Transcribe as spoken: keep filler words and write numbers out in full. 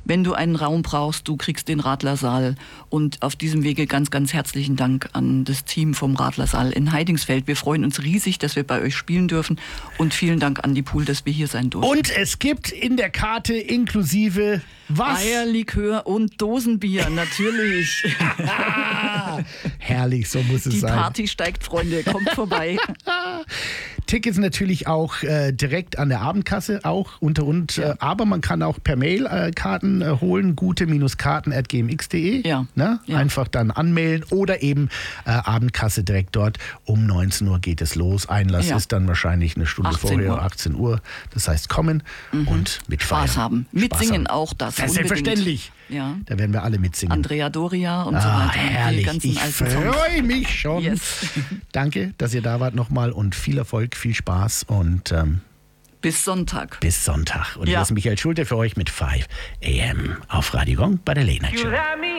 wenn du einen Raum brauchst, du kriegst den Radlersaal. Und auf diesem Wege ganz, ganz herzlichen Dank an das Team vom Radlersaal in Heidingsfeld. Wir freuen uns riesig, dass wir bei euch spielen dürfen und vielen Dank an die Pool, dass wir hier sein durften. Und es gibt in der Karte inklusive was? Eierlikör und Dosenbier, natürlich. Herrlich, so muss es die sein. Die Party steigt, Freunde, kommt vorbei. Tickets natürlich auch äh, direkt an der Abendkasse, auch unter und, ja. äh, aber man kann auch per Mail äh, Karten äh, holen, gute-karten at g m x punkt d e. Ja. Ne? Ja. Einfach dann anmelden oder eben äh, Abendkasse direkt dort. Um neunzehn Uhr geht es los. Einlass ja. ist dann wahrscheinlich eine Stunde vorher, Uhr. achtzehn Uhr. Das heißt kommen mhm. und mitfeiern. Spaß haben. Spaß Mitsingen haben. auch das. Das ist selbstverständlich. Ja. Da werden wir alle mitsingen. Andrea Doria und ah, so weiter. Herrlich. Die ganzen ich alten freue mich schon. Yes. Danke, dass ihr da wart nochmal und viel Erfolg, viel Spaß und ähm, bis Sonntag. Bis Sonntag. Und ja. das ist Michael Schulte für euch mit five a m auf Radio Gong bei der Late Night Show.